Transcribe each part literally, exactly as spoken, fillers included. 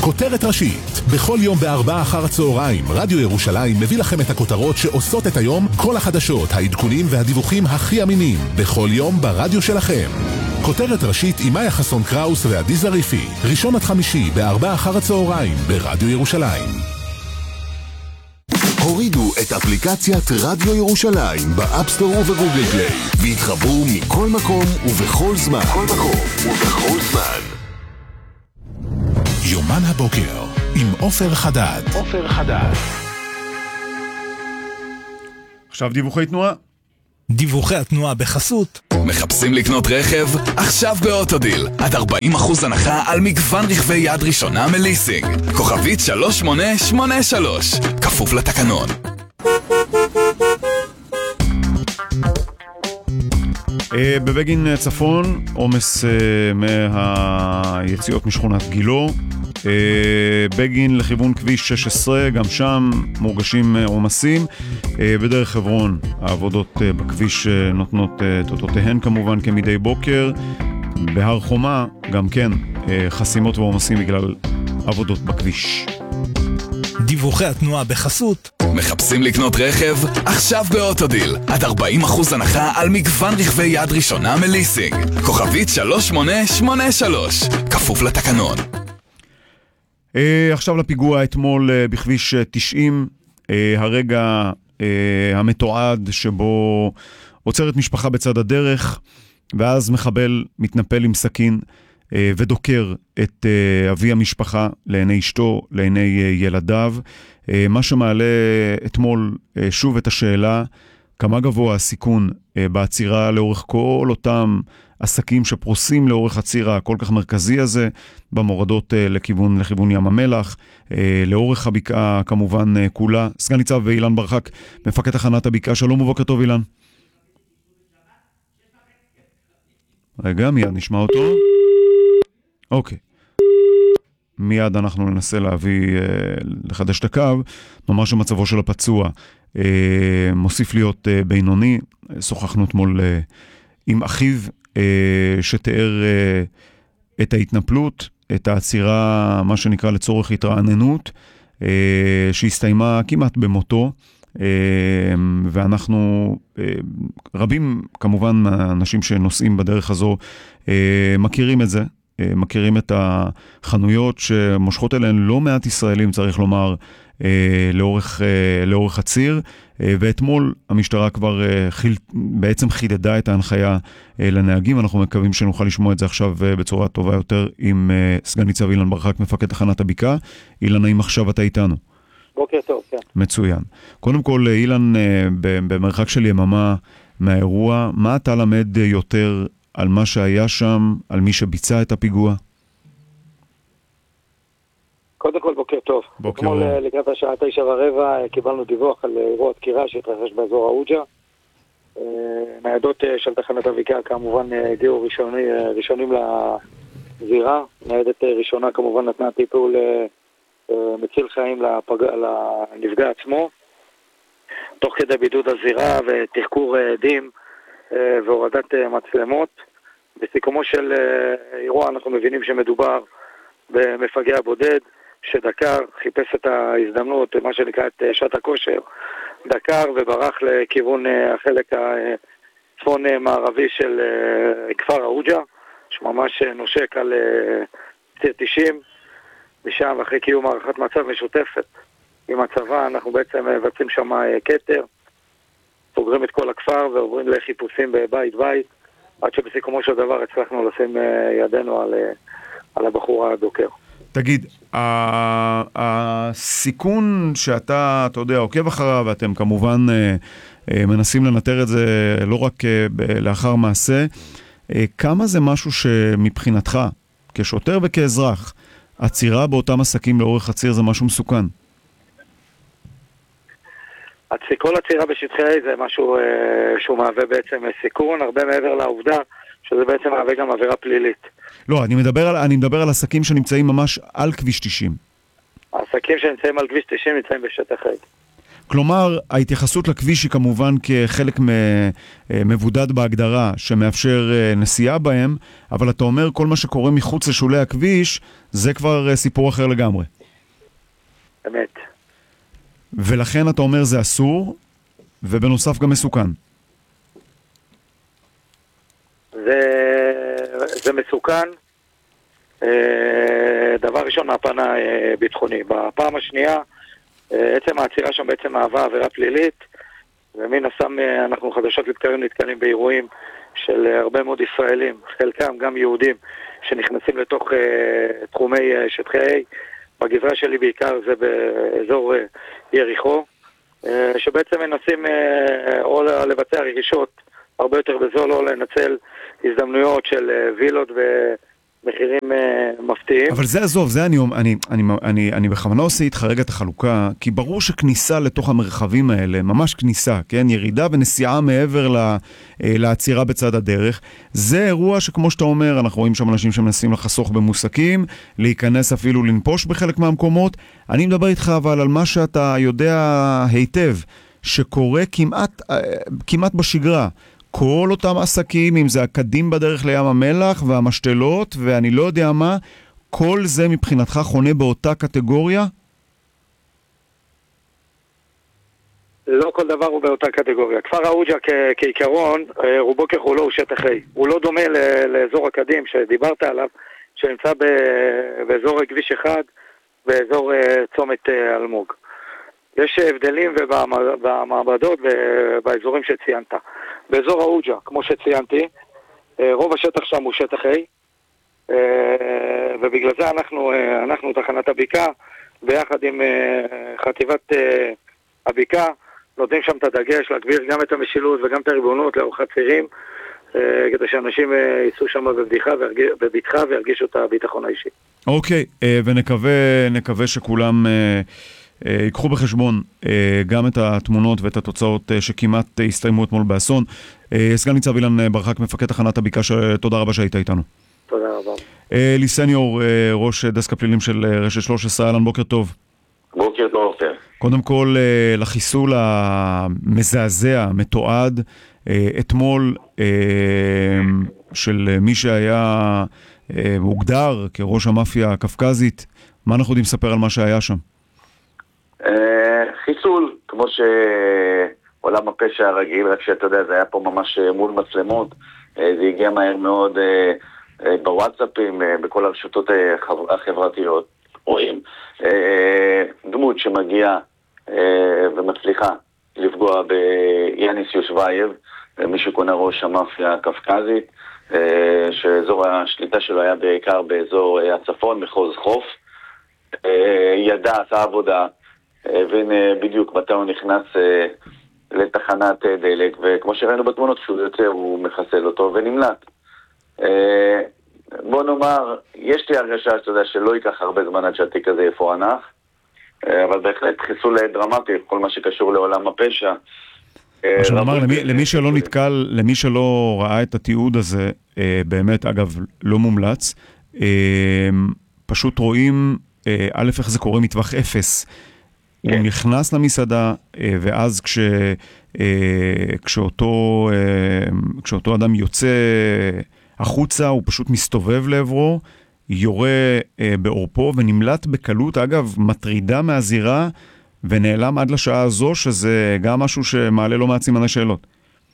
כותרת ראשית. בכל יום בארבעה אחר הצהריים, רדיו ירושלים מביא לכם את הכותרות שעושות את היום, כל החדשות, העדכונים והדיווחים הכי אמינים. בכל יום ברדיו שלכם. כותרת ראשית עם מאיה חסון קראוס ועדי זריפי. ראשון עד חמישי בארבעה אחר הצהריים ברדיו ירושלים. הורידו את אפליקציית רדיו ירושלים באפסטור ובגוגל פליי והתחברו מכל מקום ובכל זמן. כל מקום ובכל זמן. יומן הבוקר עם עופר חדד. עופר חדד. עכשיו דיווחי תנועה. דיווחי התנועה בחסות. מחפשים לקנות רכב? עכשיו באוטודיל. עד ארבעים אחוז הנחה על מגוון רכבי יד ראשונה מליסינג. כוכבית שלוש שמונה שמונה שלוש. כפוף לתקנון. בבגין צפון, עומס מהיציאות משכונת גילו. בגין לכיוון כביש שש עשרה, גם שם מורגשים עומסים. בדרך חברון העבודות בכביש נותנות תוצאותיהן כמובן כמדי בוקר. בהר חומה גם כן חסימות ועומסים בגלל עבודות בכביש. דיווחי התנועה בחסות. מחפשים לקנות רכב? עכשיו באוטודיל. עד ארבעים אחוז הנחה על מגוון רכבי יד ראשונה מליסינג. כוכבית שלוש שמונה שמונה שלוש. כפוף לתקנון. עכשיו לפיגוע אתמול בכביש תשעים, הרגע המתועד שבו עוצרת משפחה בצד הדרך, ואז מחבל מתנפל עם סכין ודוקר את אבי המשפחה לעיני אשתו, לעיני ילדיו. מה שמעלה אתמול שוב את השאלה, כמה גבוה הסיכון בעצירה לאורך כל אותם עסקים שפרוסים לאורך הצירה כל כך מרכזי הזה, במורדות לכיוון, לכיוון ים המלח, לאורך הבקעה כמובן כולה. סגן ניצב אילן ברחק, מפקד תחנת הבקעה, שלום ובוקר טוב אילן. רגע, מיד נשמע אותו. אוקיי. מיד אנחנו ננסה להביא, לחדש את הקו, נאמר שמצבו של הפצוע מוסיף להיות בינוני. שוחחנו אתמול עם אחיו שתיאר את ההתנפלות, את העצירה, מה שנקרא לצורך התרעננות, שהסתיימה כמעט במותו, ואנחנו רבים כמובן מהאנשים שנוסעים בדרך הזו מכירים את זה, מכירים את החנויות שמושכות אליהן לא מעט ישראלים, צריך לומר, לאורך, לאורך הציר. ואתמול המשטרה כבר חיל, בעצם חידדה את ההנחיה לנהגים. אנחנו מקווים שנוכל לשמוע את זה עכשיו בצורה טובה יותר עם סגן ניצב אילן ברחק, מפקד תחנת הבקעה. אילן, האם עכשיו אתה איתנו? בוקר טוב, כן. מצוין. קודם כל, אילן, במרחק של יממה מהאירוע, מה אתה למד יותר על מה שהיה שם, על מי שביצע את הפיגוע? קודם כל בוקר טוב. בוקר טוב. אתמול לקראת השעה תשע ורבע קיבלנו דיווח על אירוע דקירה שהתרחש באזור האוג'ה. ניידות של תחנת הבקעה כמובן הגיעו ראשוני, ראשונים לזירה. ניידת ראשונה כמובן נתנה טיפול מציל חיים לפג... לנפגע עצמו. תוך כדי בידוד הזירה ותחקור עדים והורדת מצלמות. בסיכומו של אירוע אנחנו מבינים שמדובר במפגע בודד שדקר, חיפש את ההזדמנות, מה שנקרא את שעת הכושר, דקר וברח לכיוון החלק הצפון מערבי של כפר האוג'ה, שממש נושק על ציר תשעים, ושם אחרי קיום מערכת מצב משותפת עם הצבא, אנחנו בעצם מבצעים שם קטר, סוגרים את כל הכפר ועוברים לחיפושים בבית בית, עד שבסיכומו של דבר הצלחנו לשים ידינו על, על הבחור הדוקר. תגיד, הסיכון שאתה, אתה יודע, עוקב אחריו, ואתם כמובן מנסים לנטר את זה לא רק לאחר מעשה, כמה זה משהו שמבחינתך, כשוטר וכאזרח, עצירה באותם עסקים לאורך הציר זה משהו מסוכן? כל עצירה בשטחי A זה משהו שהוא מהווה בעצם סיכון, הרבה מעבר לעובדה שזה בעצם מהווה גם עבירה פלילית. לא, אני מדבר על, אני מדבר על עסקים שנמצאים ממש על כביש תשעים. העסקים שנמצאים על כביש תשעים נמצאים בשטח A. כלומר, ההתייחסות לכביש היא כמובן כחלק מבודד בהגדרה שמאפשר נסיעה בהם, אבל אתה אומר כל מה שקורה מחוץ לשולי הכביש, זה כבר סיפור אחר לגמרי. אמת. ולכן אתה אומר זה אסור, ובנוסף גם מסוכן. זה, זה מסוכן. דבר ראשון מהפן הביטחוני. בפעם השנייה, עצם העצירה שם בעצם מהווה עבירה פלילית, ומן הסתם אנחנו חדשות לבקרים נתקלים באירועים של הרבה מאוד ישראלים, חלקם גם יהודים, שנכנסים לתוך תחומי שטחי A. בגזרה שלי בעיקר זה באזור יריחו, שבעצם מנסים או לבצע רכישות הרבה יותר בזול, או לנצל הזדמנויות של וילות ומחירים מפתיעים. אבל זה עזוב, זה אני, אני, אני, אני, אני בכוונה עושה איתך רגע את החלוקה, כי ברור שכניסה לתוך המרחבים האלה, ממש כניסה, כן? ירידה ונסיעה מעבר לה, לעצירה בצד הדרך, זה אירוע שכמו שאתה אומר, אנחנו רואים שם אנשים שמנסים לחסוך במוסקים, להיכנס אפילו לנפוש בחלק מהמקומות. אני מדבר איתך אבל על מה שאתה יודע היטב, שקורה כמעט, כמעט בשגרה. כל אותם עסקים, אם זה הקדים בדרך לים המלח והמשתלות, ואני לא יודע מה, כל זה מבחינתך חונה באותה קטגוריה? לא כל דבר הוא באותה קטגוריה. כפר אוג'ה כ- כעיקרון, רובו ככולו הוא שטח A. הוא לא דומה ל- לאזור הקדים שדיברת עליו, שנמצא ב- באזור כביש אחד, באזור צומת אלמוג. יש הבדלים במעבדות ובאזורים שציינת. באזור האוג'ה, כמו שציינתי, רוב השטח שם הוא שטח A, ובגלל זה אנחנו, אנחנו תחנת הבקעה, ביחד עם חטיבת הבקעה, נותנים שם את הדגש, להגביר גם את המשילות וגם את הריבונות לאורך הצירים, כדי שאנשים ייסעו שם בבדיחה, בביטחה וירגישו את הביטחון האישי. אוקיי, ונקווה, נקווה שכולם ייקחו בחשבון גם את התמונות ואת התוצאות שכמעט הסתיימו אתמול באסון. סגן ניצב אילן ברחק, מפקד תחנת הבקעה, תודה רבה שהיית איתנו. תודה רבה. אלי סניור, ראש דסק הפלילים של רשת שלוש עשרה, אהלן, בוקר טוב. בוקר טוב, עופר. קודם כל, לחיסול המזעזע, המתועד, אתמול של מי שהיה מוגדר כראש המאפיה הקפקזית, מה אנחנו יודעים לספר על מה שהיה שם? חיסול, כמו שעולם הפשע הרגיל, רק שאתה יודע, זה היה פה ממש מול מצלמות, זה הגיע מהר מאוד בוואטסאפים, בכל הרשתות החברתיות, רואים דמות שמגיעה ומצליחה לפגוע ביאניס יושבייב, מי שקונה ראש המאפיה הקפקזית, שאזור השליטה שלו היה בעיקר באזור הצפון, מחוז חוף, ידע, עשה עבודה, והנה בדיוק מתי הוא נכנס לתחנת דלק, וכמו שראינו בתמונות, כשהוא יוצא הוא מחסל אותו ונמלט. בוא נאמר, יש לי הרגשה שאתה יודע שלא ייקח הרבה זמן עד שהתיק הזה יפוענח, אבל בהחלט חיסול דרמטי, כל מה שקשור לעולם הפשע. מה שנאמר, למי, למי שלא נתקל, למי שלא ראה את התיעוד הזה, באמת, אגב, לא מומלץ, פשוט רואים, א', איך זה קורה מטווח אפס. הוא נכנס למסעדה, ואז כש, כשאותו, כשאותו אדם יוצא החוצה, הוא פשוט מסתובב לעברו, יורה באורפו ונמלט בקלות, אגב, מטרידה מהזירה, ונעלם עד לשעה הזו, שזה גם משהו שמעלה לא מעט סימני שאלות.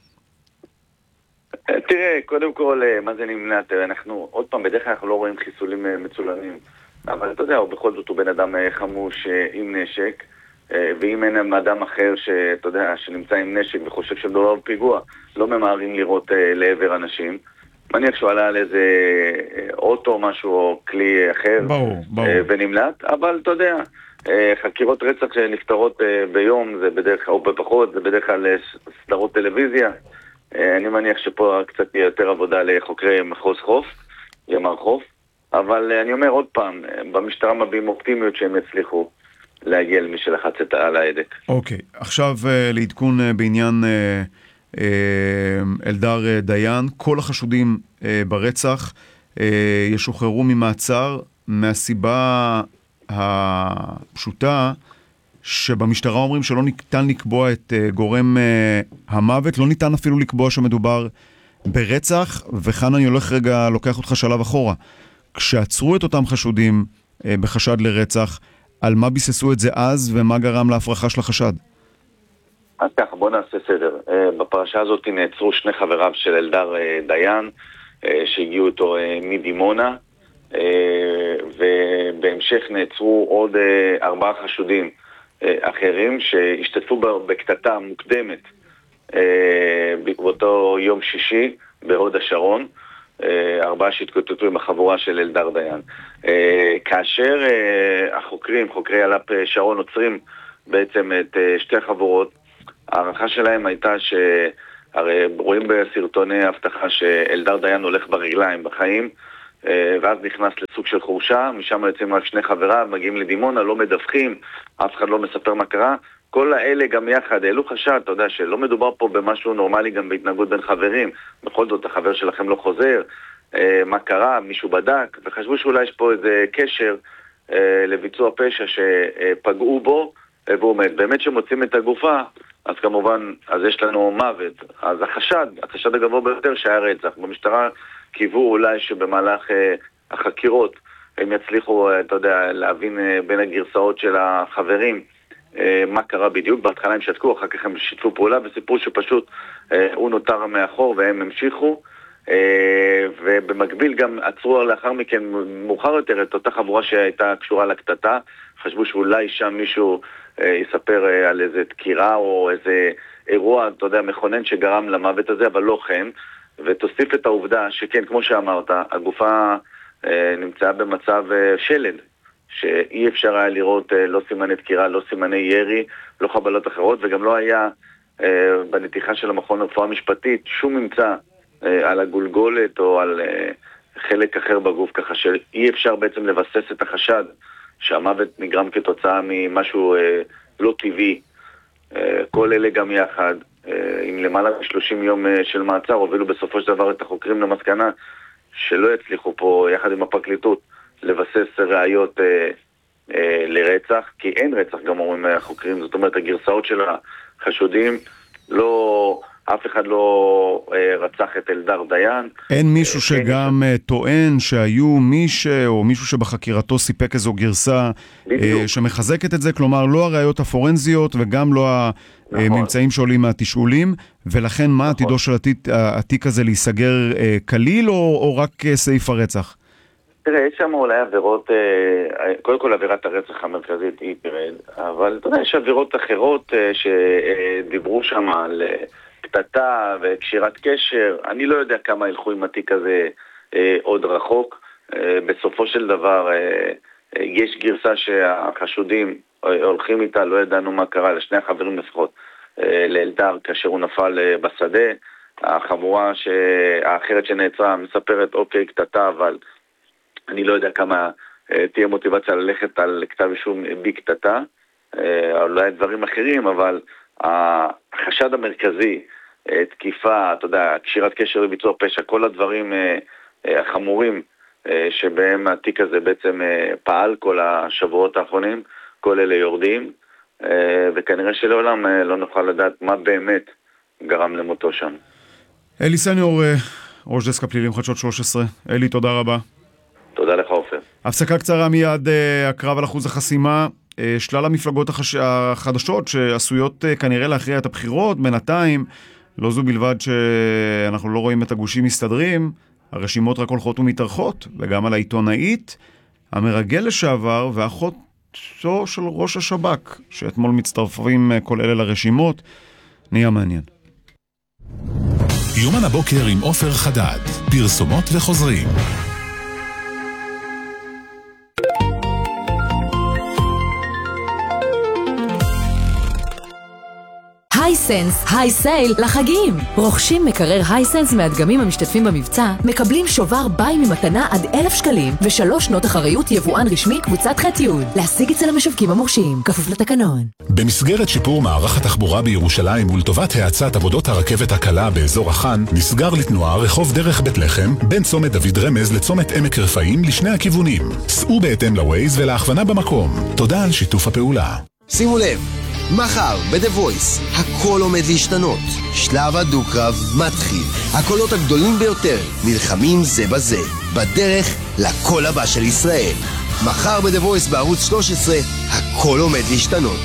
תראה, קודם כל, מה זה נמלט? אנחנו, עוד פעם, בדרך כלל אנחנו לא רואים חיסולים מצולמים, אבל אתה יודע, בכל זאת הוא בן אדם חמוש עם נשק, ואם אין אדם אחר שאתה יודע, שנמצא עם נשק וחושב שמדובר בפיגוע, לא ממהרים לראות לעבר אנשים. מניח שהוא עלה על איזה אוטו, משהו או כלי אחר, ברור, ברור. ונמלט, אבל אתה יודע, חקירות רצח שנפתרות ביום, זה בדרך כלל, או בפחות, זה בדרך כלל סדרות טלוויזיה. אני מניח שפה קצת יותר עבודה לחוקרי מחוז חוף, ימר חוף, אבל אני אומר עוד פעם, במשטרה מביאים אופטימיות שהם יצליחו להגיע למי שלחץ את על ההדק. אוקיי, עכשיו לעדכון בעניין אלדר דיין, כל החשודים ברצח ישוחררו ממעצר מהסיבה הפשוטה שבמשטרה אומרים שלא ניתן לקבוע את uh, גורם uh, המוות, לא ניתן אפילו לקבוע שמדובר ברצח, וכאן אני הולך רגע, לוקח אותך שלב אחורה. כשעצרו את אותם חשודים uh, בחשד לרצח, על מה ביססו את זה אז ומה גרם להפרחה של החשד? אז ככה, בוא נעשה סדר. Uh, בפרשה הזאת נעצרו שני חבריו של אלדר uh, דיין, uh, שהגיעו איתו uh, מדימונה, uh, ובהמשך נעצרו עוד uh, ארבעה חשודים אחרים שהשתתפו בקטטה מוקדמת באותו יום שישי בהוד השרון, ארבעה שהתקוטטו עם החבורה של אלדר דיין. כאשר החוקרים, חוקרי אל"פ שרון, עוצרים בעצם את שתי החבורות, הערכה שלהם הייתה שהרי רואים בסרטוני הבטחה שאלדר דיין הולך ברגליים בחיים, ואז נכנס לסוג של חורשה, משם יוצאים רק שני חבריו, מגיעים לדימונה, לא מדווחים, אף אחד לא מספר מה קרה. כל האלה גם יחד העלו חשד, אתה יודע, שלא מדובר פה במשהו נורמלי גם בהתנהגות בין חברים. בכל זאת, החבר שלכם לא חוזר, מה קרה, מישהו בדק, וחשבו שאולי יש פה איזה קשר לביצוע פשע שפגעו בו, והוא מת. באמת שמוצאים את הגופה, אז כמובן, אז יש לנו מוות. אז החשד, החשד הגבוה ביותר שהיה רצח. במשטרה קיוו אולי שבמהלך אה, החקירות הם יצליחו, אה, אתה יודע, להבין אה, בין הגרסאות של החברים אה, מה קרה בדיוק. בהתחלה הם שתקו, אחר כך הם שיתפו פעולה וסיפרו שפשוט אה, הוא נותר מאחור והם המשיכו. אה, ובמקביל גם עצרו לאחר מכן מאוחר יותר את אותה חבורה שהייתה קשורה לקטטה. חשבו שאולי שם מישהו אה, יספר אה, על איזה דקירה או איזה אירוע, אתה יודע, מכונן שגרם למוות הזה, אבל לא כן. ותוסיף את העובדה שכן, כמו שאמרת, הגופה אה, נמצאה במצב אה, שלד, שאי אפשר היה לראות אה, לא סימני דקירה, לא סימני ירי, לא חבלות אחרות, וגם לא היה אה, בנתיחה של המכון לרפואה משפטית שום ממצא אה, על הגולגולת או על אה, חלק אחר בגוף, ככה שאי אפשר בעצם לבסס את החשד שהמוות נגרם כתוצאה ממשהו אה, לא טבעי. אה, כל אלה גם יחד, עם למעלה מ-שלושים יום של מעצר, הובילו בסופו של דבר את החוקרים למסקנה שלא יצליחו פה יחד עם הפרקליטות לבסס ראיות אה, אה, לרצח, כי אין רצח גם אומרים החוקרים, זאת אומרת הגרסאות של החשודים, לא, אף אחד לא אה, רצח את אלדר דיין. אין מישהו אה, שגם אה, טוען שהיו מישהו או מישהו שבחקירתו סיפק איזו גרסה אה, שמחזקת את זה, כלומר לא הראיות הפורנזיות וגם לא ה... נכון. ממצאים שעולים מהתשאולים, ולכן מה עתידו של התיק הזה להיסגר כליל או, או רק סעיף הרצח? תראה, יש שם אולי עבירות, קודם כל עבירת הרצח המרכזית היא תרד, אבל אתה יודע, יש עבירות אחרות שדיברו שם על קטטה וקשירת קשר. אני לא יודע כמה ילכו עם התיק הזה עוד רחוק. בסופו של דבר יש גרסה שהחשודים הולכים איתה, לא ידענו מה קרה, לשני החברים לפחות, לאלדר כאשר הוא נפל בשדה. החבורה האחרת שנעצרה מספרת אוקיי קטטה, אבל אני לא יודע כמה תהיה מוטיבציה ללכת על כתב אישום בקטטה, אולי דברים אחרים, אבל החשד המרכזי, תקיפה, אתה יודע, קשירת קשר לביצוע פשע, כל הדברים החמורים שבהם התיק הזה בעצם פעל כל השבועות האחרונים, כל אלה יורדים, וכנראה שלעולם לא נוכל לדעת מה באמת גרם למותו שם. אלי סניור, ראש דסק הפלילים חדשות שלוש עשרה. אלי, תודה רבה. תודה לך, עופר. הפסקה קצרה מיד, הקרב על אחוז החסימה. שלל המפלגות החש... החדשות שעשויות כנראה להכריע את הבחירות, בינתיים, לא זו בלבד שאנחנו לא רואים את הגושים מסתדרים, הרשימות רק הולכות ומתארכות, וגם על העיתונאית, המרגל לשעבר ואחותו של ראש השב"כ, שאתמול מצטרפים כל אלה לרשימות, נהיה מעניין. יומן הבוקר עם עופר חדד, פרסומות וחוזרים. הייסנס, היי סייל לחגים. רוכשים מקרר הייסנס מהדגמים המשתתפים במבצע, מקבלים שובר ביי ממתנה עד אלף שקלים ושלוש שנות אחריות יבואן רשמי קבוצת ח'-י'. להשיג אצל המשווקים המורשים, כפוף לתקנון. במסגרת שיפור מערך התחבורה בירושלים ולטובת האצת עבודות הרכבת הקלה באזור החאן, נסגר לתנועה רחוב דרך בית לחם בין צומת דוד רמז לצומת עמק רפאים לשני הכיוונים. סעו בהתאם לווייז ולהכוונה במקום. תודה על שיתוף הפעולה. שימו לב, מחר ב-The Voice הכל עומד להשתנות. שלב הדו-קרב מתחיל. הקולות הגדולים ביותר נלחמים זה בזה, בדרך לקול הבא של ישראל. מחר ב-The Voice בערוץ שלוש עשרה הכל עומד להשתנות.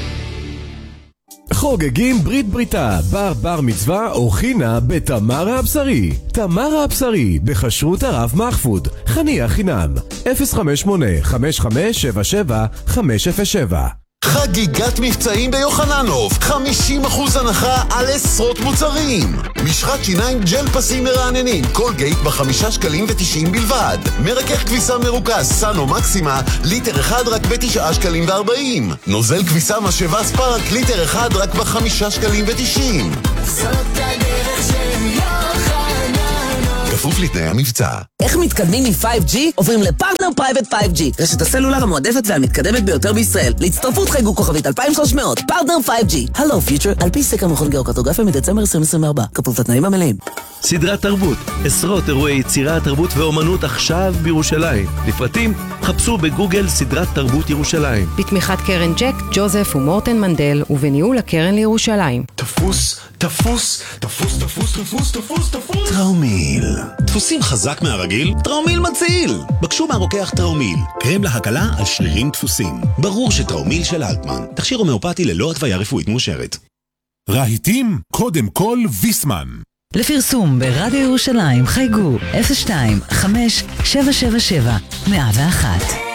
חוגגים ברית בריתה, בר בר מצווה או חינה בתמרה הבשרי. תמרה הבשרי בחשרות הרב מחפוד, חניה חינם אפס חמש שמונה חמש חמש שבע שבע חמש אפס שבע. חגיגת מבצעים ביוחננוף, חמישים אחוז הנחה על עשרות מוצרים. משחת שיניים ג'ל פסים מרעננים, קולגייט בחמישה שקלים ותשעים בלבד. מרכך כביסה מרוכז סאנו מקסימה, ליטר אחד רק בתשעה שקלים וארבעים. נוזל כביסה משאבה ספארק, ליטר אחד רק בחמישה שקלים ותשעים. זאת הדרך של יוחננוף. כפוף לתנאי המבצע. איך מתקדמים מ-פייב ג'י? עוברים לפרטנר פרייבט פייב ג'י, רשת הסלולר המועדפת והמתקדמת ביותר בישראל. להצטרפות חייגו כוכבית אלפיים ושלוש מאות. פרטנר פייב ג'י. הלו פיוטר, על פי סקר מכון גיאוקרטוגרפיה מדצמבר עשרים עשרים וארבע. כפוף לתנאים המלאים. סדרת תרבות, עשרות אירועי יצירה, תרבות ואומנות עכשיו בירושלים. לפרטים, חפשו בגוגל סדרת תרבות ירושלים. בתמיכת קרן ג'ק, ג'וזף ומורטן מנדל, ובניהול הקרן לירושלים. תפוס, תפוס, תפוס, תפוס, תפוס, תפוס, תפוס. טראומיל. דפוסים חזק מהרגיל? טראומיל מציל. בקשו מהרוקח טראומיל. קרם להקלה על שרירים דפוסים. ברור שטראומיל של אלטמן. תכשיר הומאופתי ללא התוויה רפואית מאושרת. רהיטים, קודם כל ויסמן. לפרסום ברדיו ירושלים חייגו אפס שתיים חמש שבע שבע שבע מאה ואחת.